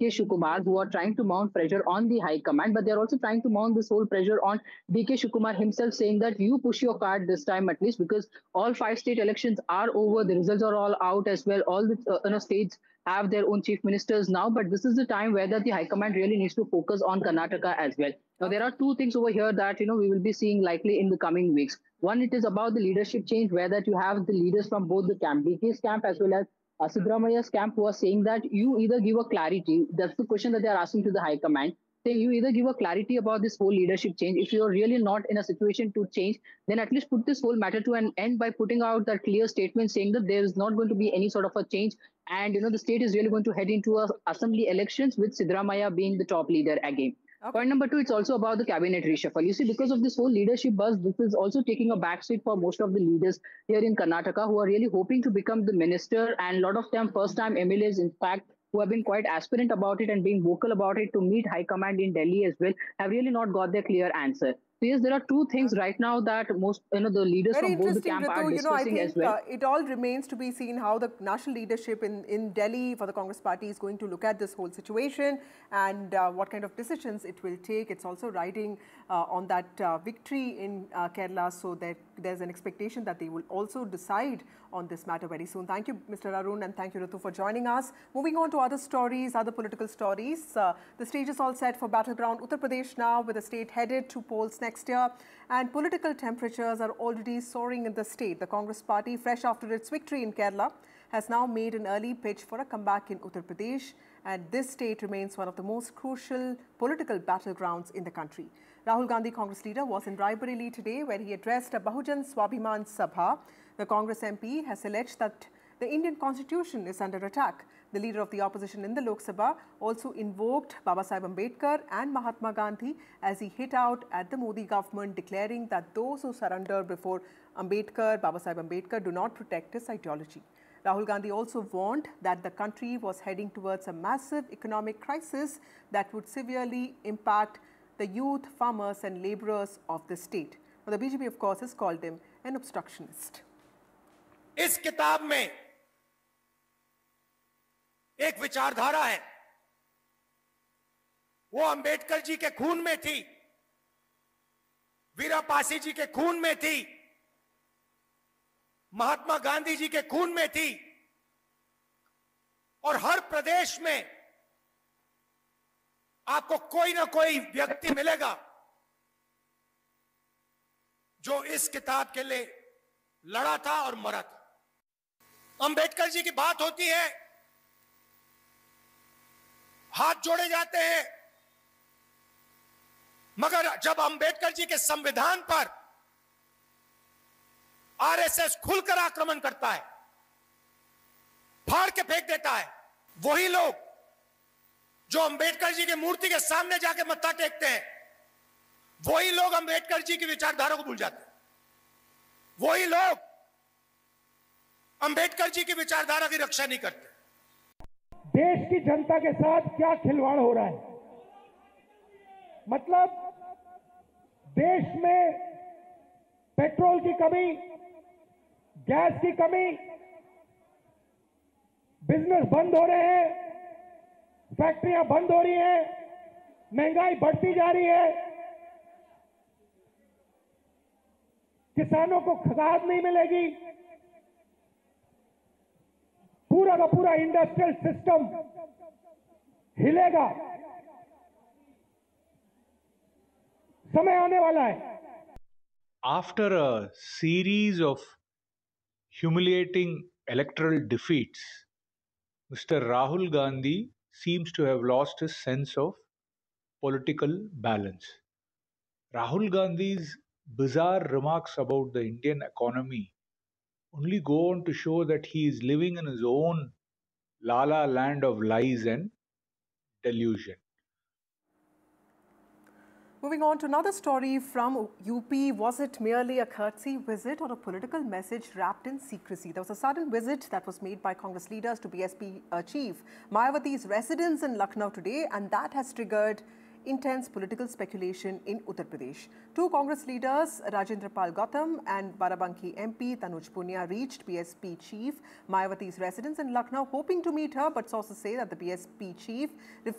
Shiv Kumar, who are trying to mount pressure on the High Command, but they're also trying to mount this whole pressure on DK Shiv Kumar himself, saying that you push your card this time at least, because all five state elections are over, the results are all out as well. All the states have their own chief ministers now, but this is the time where the High Command really needs to focus on Karnataka as well. Now, there are two things over here that we will be seeing likely in the coming weeks. One, it is about the leadership change, where that you have the leaders from both the camp, DK's camp as well as Sidramaia's camp, who are saying that you either give a clarity. That's the question that they are asking to the High Command. Saying you either give a clarity about this whole leadership change. If you are really not in a situation to change, then at least put this whole matter to an end by putting out that clear statement saying that there is not going to be any sort of a change, and the state is really going to head into a assembly elections with Sidramaya being the top leader again. Okay. Point number two, it's also about the cabinet reshuffle. You see, because of this whole leadership buzz, this is also taking a backseat for most of the leaders here in Karnataka, who are really hoping to become the minister, and a lot of them first-time MLAs, in fact, who have been quite aspirant about it and being vocal about it to meet High Command in Delhi as well, have really not got their clear answer. So yes, there are two things right now that most the leaders Very from both the interesting, camp are Ritu. I discussing as think well. it all remains to be seen how the national leadership in Delhi for the Congress party is going to look at this whole situation and what kind of decisions it will take. It's also riding on that victory in Kerala, so that there's an expectation that they will also decide on this matter very soon. Thank you, Mr. Arun, and thank you, Ritu, for joining us. Moving on to other stories, other political stories. The stage is all set for battleground Uttar Pradesh now, with the state headed to polls next year. And political temperatures are already soaring in the state. The Congress party, fresh after its victory in Kerala, has now made an early pitch for a comeback in Uttar Pradesh. And this state remains one of the most crucial political battlegrounds in the country. Rahul Gandhi, Congress leader, was in Raebareli today, where he addressed a Bahujan Swabhiman Sabha. The Congress MP has alleged that the Indian constitution is under attack. The leader of the opposition in the Lok Sabha also invoked Babasaheb Ambedkar and Mahatma Gandhi as he hit out at the Modi government, declaring that those who surrender before Babasaheb Ambedkar, do not protect his ideology. Rahul Gandhi also warned that the country was heading towards a massive economic crisis that would severely impact the youth, farmers and laborers of the state. Now, the BJP, of course, has called him an obstructionist. इस किताब में एक विचारधारा है, वो अंबेडकर जी के खून में थी, वीरा पासी जी के खून में थी, महात्मा गांधी जी के खून में थी, और हर प्रदेश में आपको कोई ना कोई व्यक्ति मिलेगा जो इस किताब के लिए लड़ा था और मरा था। अंबेडकर जी की बात होती है, हाथ जोड़े जाते हैं, मगर जब अंबेडकर जी के संविधान पर आरएसएस खुलकर आक्रमण करता है, फाड़ के फेंक देता है, वही लोग जो अंबेडकर जी की मूर्ति के सामने जाके मत्था टेकते हैं, वही लोग अंबेडकर जी की विचारधारा को भूल जाते हैं। वही लोग अंबेडकर जी की विचारधारा की रक्षा नहीं करते। देश की जनता के साथ क्या खिलवाड़ हो रहा है? मतलब देश में पेट्रोल की कमी, गैस की कमी, बिजनेस बंद हो रहे हैं, फैक्ट्रियां बंद हो रही हैं, महंगाई बढ़ती जा रही है, किसानों को खाद नहीं मिलेगी, पूरा का पूरा इंडस्ट्रियल सिस्टम हिलेगा। समय आने वाला है। After a series of humiliating electoral defeats, Mr. Rahul Gandhi seems to have lost his sense of political balance. Rahul Gandhi's bizarre remarks about the Indian economy only go on to show that he is living in his own la-la land of lies and delusion. Moving on to another story from UP. Was it merely a courtesy visit or a political message wrapped in secrecy? There was a sudden visit that was made by Congress leaders to BSP chief Mayawati's residence in Lucknow today, and that has triggered intense political speculation in Uttar Pradesh. Two Congress leaders, Rajendra Pal Gautam and Barabanki MP Tanuj Punia, reached BSP chief Mayawati's residence in Lucknow hoping to meet her, but sources say that the BSP chief refused